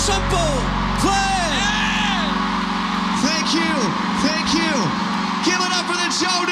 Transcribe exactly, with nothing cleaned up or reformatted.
simple plan. Thank you, thank you. Give it up for the Joe